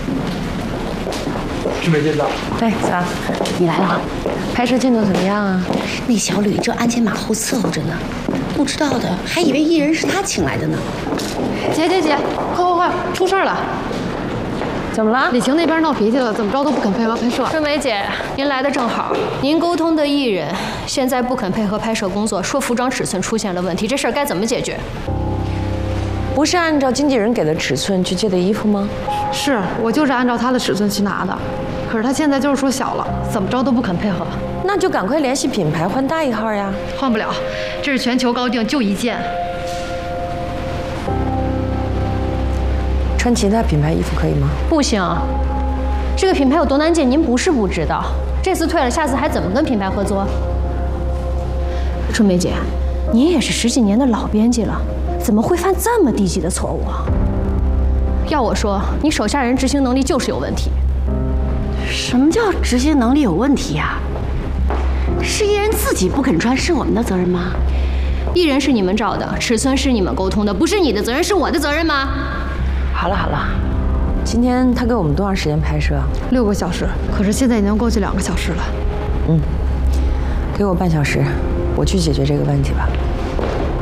是没见到。 哎，嫂，你来了，拍摄进度怎么样啊？ 那小吕正鞍前马后伺候着呢，不知道的还以为艺人是他请来的呢。 姐，快，出事了！ 怎么了？ 李晴那边闹脾气了，怎么着都不肯配合拍摄。 春梅姐，您来的正好。您沟通的艺人现在不肯配合拍摄工作，说服装尺寸出现了问题，这事儿该怎么解决？ 不是按照经纪人给的尺寸去借的衣服吗？ 是我就是按照他的尺寸去拿的，可是他现在就是说小了，怎么着都不肯配合。 那就赶快联系品牌换大1号呀。 换不了，这是全球高定，就一件。 穿其他品牌衣服可以吗？ 不行，这个品牌有多难进，您不是不知道。这次退了，下次还怎么跟品牌合作？春梅姐，您也是10几年的老编辑了，怎么会犯这么低级的错误啊？要我说，你手下人执行能力就是有问题。 什么叫执行能力有问题呀？是艺人自己不肯穿，是我们的责任吗？ 艺人是你们找的，尺寸是你们沟通的，不是你的责任，是我的责任吗？ 好了，今天他给我们多长时间拍摄 ？6个小时，可是现在已经过去2个小时了。 给我半小时，我去解决这个问题吧。